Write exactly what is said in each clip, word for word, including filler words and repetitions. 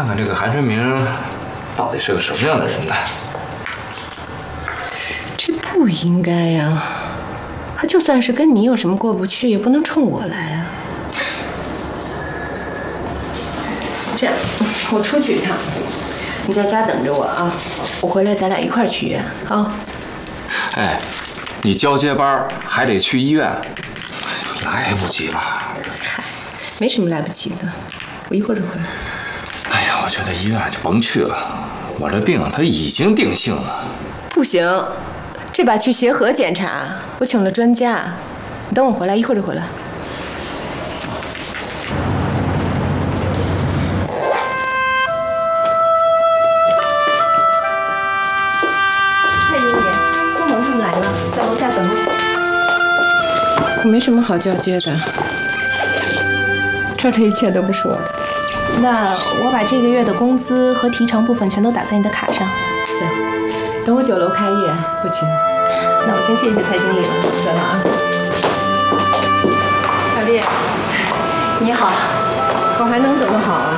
看看这个韩春明到底是个什么样的人呢？ 这不应该呀！他就算是跟你有什么过不去，也不能冲我来啊。这样，我出去一趟，你在家等着我啊。我回来咱俩一块儿去医院啊。 哎，你交接班还得去医院，来不及了。 嗨，没什么来不及的，我一会儿就回来。 哎呀，我觉得医院就甭去了，我这病它已经定性了。 不行，这把去协和检查，我请了专家。你等我回来，一会儿就回来。蔡经理，苏萌他们来了，在楼下等我。我没什么好交接的，这儿的一切都不是我的。 那我把这个月的工资和提成部分全都打在你的卡上。 行，等我酒楼开业，我请你。 那我先谢谢蔡经理了，走了啊。 小丽，你好，我还能怎么好啊？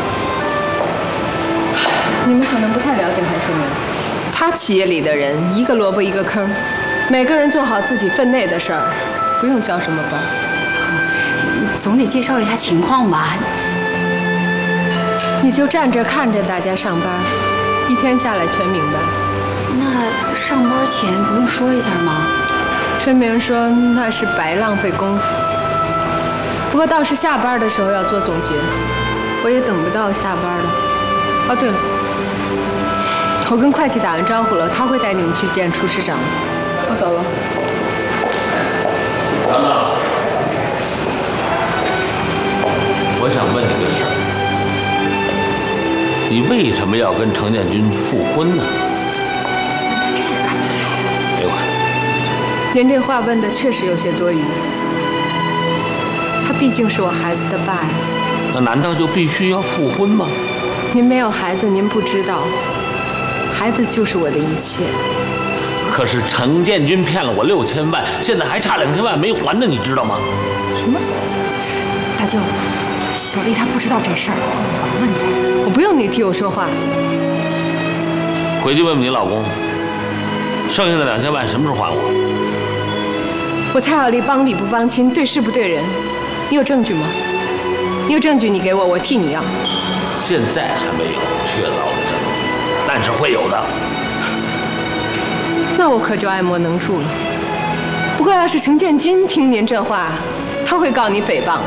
你们可能不太了解韩春明，他企业里的人一个萝卜一个坑，每个人做好自己分内的事儿，不用交什么班。 总得介绍一下情况吧。 你就站着看着大家上班，一天下来全明白。 那上班前不用说一下吗？ 春明说那是白浪费功夫。不过倒是下班的时候要做总结，我也等不到下班了。哦，对了，我跟会计打完招呼了，他会带你们去见厨师长。我走了。 兰娜，我想问你个事儿，你为什么要跟程建军复婚呢？别管。 您这话问的确实有些多余。他毕竟是我孩子的爸呀。 那难道就必须要复婚吗？ 您没有孩子，您不知道，孩子就是我的一切。 可是程建军骗了我六千万，现在还差两千万没还呢，你知道吗？ 什么？大舅，小丽她不知道这事儿，我问她。 我不用你替我说话。 回去问问你老公，剩下的两千万什么时候还我？ 我蔡小丽帮理不帮亲，对事不对人，你有证据吗？你有证据你给我，我替你要。 现在还没有确凿的证据，但是会有的。 那我可就爱莫能助了。不过要是程建军听您这话，他会告你诽谤。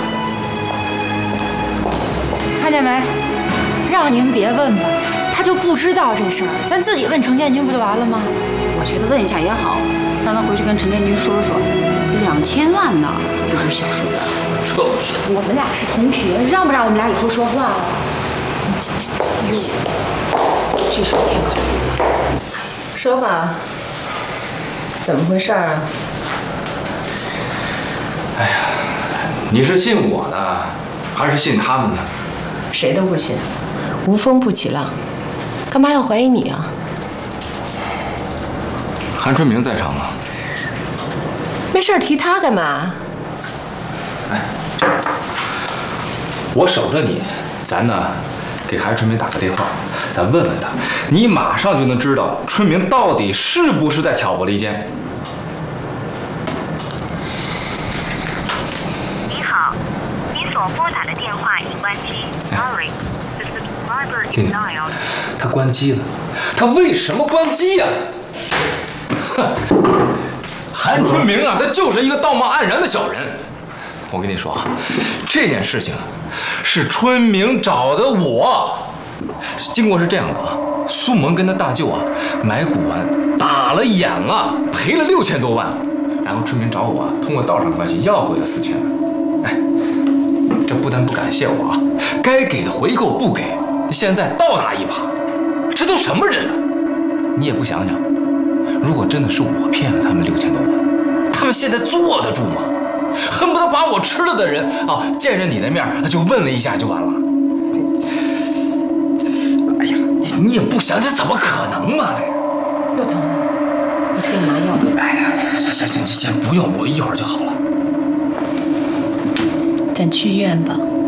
看见没？让您别问吧，他就不知道这事儿，咱自己问程建军不就完了吗？我觉得问一下也好，让他回去跟陈建军说说，两千万呢，这不是小数字。 就是， 我们俩是同学，让不让我们俩以后说话了？ 这是借口。说吧，怎么回事啊？ 哎呀，你是信我呢，还是信他们呢？ 谁都不信，无风不起浪，干嘛要怀疑你啊？ 韩春明在场吗？ 没事提他干嘛？ 哎，我守着你，咱呢给韩春明打个电话，咱问问他，你马上就能知道春明到底是不是在挑拨离间。 你好，您所拨打的电话已关机。Sorry, the subscriber is dialed. 他关机了，他为什么关机呀？哼，韩春明啊，他就是一个道貌岸然的小人。我跟你说啊，这件事情是春明找的我。经过是这样的啊，苏萌跟他大舅啊买古玩打了眼了，赔了六千多万，然后春明找我啊，通过道上关系要回了四千万。哎，这不但不感谢我啊，该给的回扣不给，现在倒打一耙，这都什么人呢？你也不想想，如果真的是我骗了他们六千多万，他们现在坐得住吗？恨不得把我吃了的人啊，见着你的面就问了一下就完了。哎呀，你也不想想，怎么可能嘛？ 又疼了，我去给你拿药。 哎呀，行行行行，不用，我一会儿就好了。 咱去医院吧。